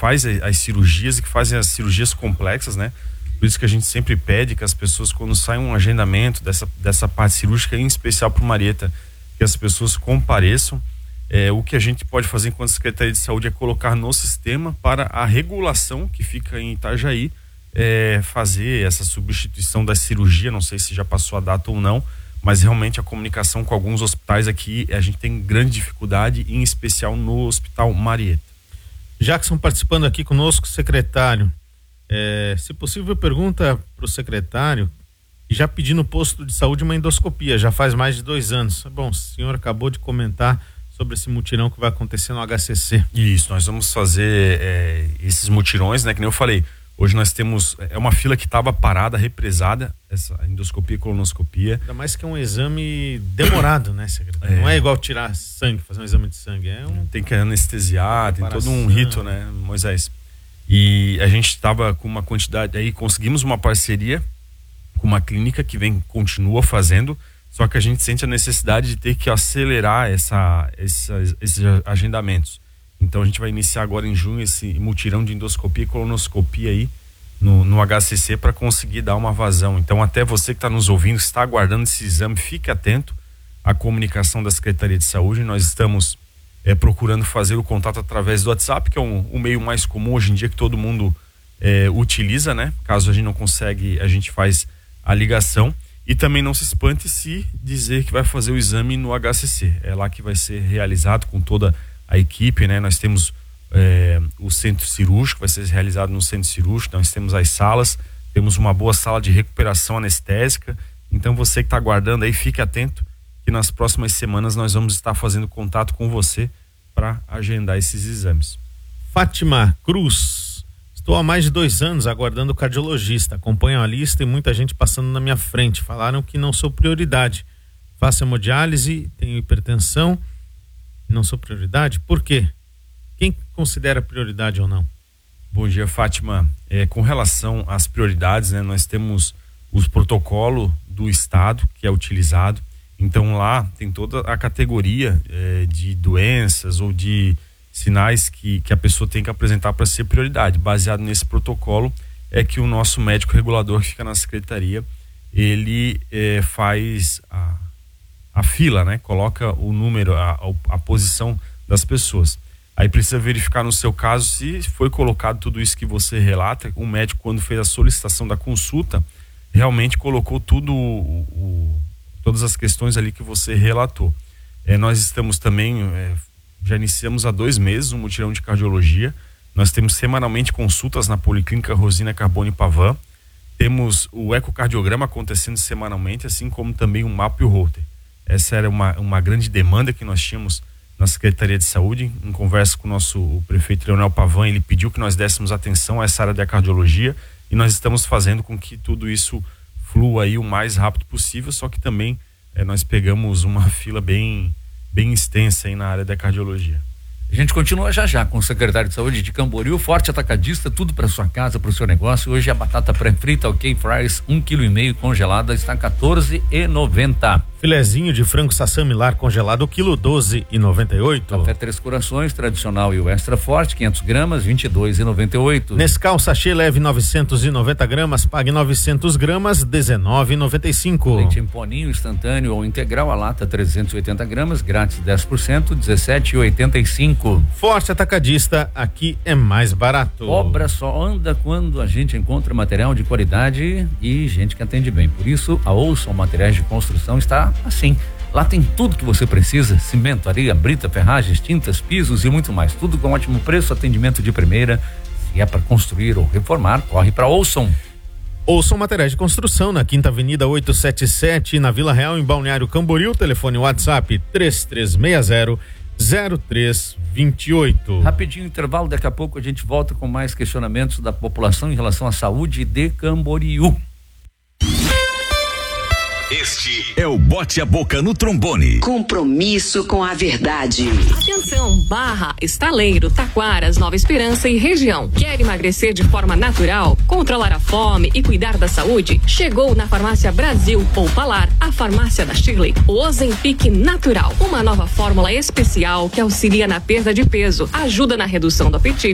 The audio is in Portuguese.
faz as cirurgias e que fazem as cirurgias complexas, né? Por isso que a gente sempre pede que as pessoas, quando sai um agendamento dessa parte cirúrgica, em especial para o Marieta, que as pessoas compareçam. O que a gente pode fazer enquanto Secretaria de Saúde é colocar no sistema para a regulação que fica em Itajaí, fazer essa substituição da cirurgia. Não sei se já passou a data ou não, mas realmente a comunicação com alguns hospitais aqui, a gente tem grande dificuldade, em especial no Hospital Marieta. Jackson participando aqui conosco, secretário. Se possível, pergunta para o secretário, já pedi no posto de saúde uma endoscopia, já faz mais de 2 anos. Bom, o senhor acabou de comentar sobre esse mutirão que vai acontecer no HCC. Isso, nós vamos fazer esses mutirões, né? Que nem eu falei, hoje nós temos, uma fila que estava parada, represada, essa endoscopia e colonoscopia. Ainda mais que é um exame demorado, né, secretário? Não é igual tirar sangue, fazer um exame de sangue. Tem que anestesiar, tem todo um rito, né, Moisés? E a gente estava com uma quantidade aí, conseguimos uma parceria com uma clínica que continua fazendo, só que a gente sente a necessidade de ter que acelerar esses agendamentos. Então a gente vai iniciar agora em junho esse mutirão de endoscopia e colonoscopia aí no HCC para conseguir dar uma vazão. Então até você que está nos ouvindo, que está aguardando esse exame, fique atento à comunicação da Secretaria de Saúde. Nós estamos procurando fazer o contato através do WhatsApp, que é o meio mais comum hoje em dia que todo mundo utiliza, né? Caso a gente não consegue, a gente faz a ligação. E também não se espante se dizer que vai fazer o exame no HCC. É lá que vai ser realizado com toda a equipe, né? Nós temos o centro cirúrgico, vai ser realizado no centro cirúrgico. Nós temos as salas, temos uma boa sala de recuperação anestésica. Então você que está aguardando aí, fique atento que nas próximas semanas nós vamos estar fazendo contato com você para agendar esses exames. Fátima Cruz, estou há mais de 2 anos aguardando o cardiologista, acompanho a lista e muita gente passando na minha frente, falaram que não sou prioridade, faço hemodiálise, tenho hipertensão, não sou prioridade, por quê? Quem considera prioridade ou não? Bom dia, Fátima. Com relação às prioridades, né, nós temos o protocolo do estado que é utilizado. Então lá tem toda a categoria de doenças ou de sinais que a pessoa tem que apresentar para ser prioridade. Baseado nesse protocolo é que o nosso médico regulador que fica na secretaria, ele faz a fila, né? Coloca o número, a posição das pessoas. Aí precisa verificar no seu caso se foi colocado tudo isso que você relata. O médico, quando fez a solicitação da consulta, realmente colocou todas as questões ali que você relatou. Nós estamos também, já iniciamos há 2 meses um mutirão de cardiologia. Nós temos semanalmente consultas na Policlínica Rosina Carbone Pavan. Temos o ecocardiograma acontecendo semanalmente, assim como também o mapa e o holter. Essa era uma grande demanda que nós tínhamos na Secretaria de Saúde. Em conversa com o prefeito Leonel Pavan, ele pediu que nós dessemos atenção a essa área da cardiologia e nós estamos fazendo com que tudo isso flua aí o mais rápido possível, só que também nós pegamos uma fila bem extensa aí na área da cardiologia. A gente continua já com o secretário de Saúde de Camboriú, Forte Atacadista, tudo para sua casa, para o seu negócio. Hoje a batata pré-frita, ok, fries, 1,5 kg congelada, está R$14,90. Filezinho de frango Sassami Lar congelado, o quilo R$12,98. Café Três Corações, tradicional e o extra forte, 500 gramas, R$22,98. Nescau sachê leve 990 gramas, pague 900 gramas, R$19,95. Leite em poninho instantâneo ou integral, a lata 380 gramas, grátis 10%, R$17,85. Forte Atacadista, aqui é mais barato. Obra só anda quando a gente encontra material de qualidade e gente que atende bem. Por isso, a Olson Materiais de Construção está assim. Lá tem tudo que você precisa: cimento, areia, brita, ferragens, tintas, pisos e muito mais. Tudo com ótimo preço, atendimento de primeira. Se é para construir ou reformar, corre para Olson. Olson Materiais de Construção, na Quinta Avenida 877, na Vila Real, em Balneário Camboriú. Telefone WhatsApp 3360-0328. Rapidinho intervalo, daqui a pouco a gente volta com mais questionamentos da população em relação à saúde de Camboriú. Este é o Bote a Boca no Trombone. Compromisso com a verdade. Atenção, Barra, Estaleiro, Taquaras, Nova Esperança e região. Quer emagrecer de forma natural, controlar a fome e cuidar da saúde? Chegou na Farmácia Brasil Poupalar, a farmácia da Shirley, o Ozempic Natural. Uma nova fórmula especial que auxilia na perda de peso, ajuda na redução do apetite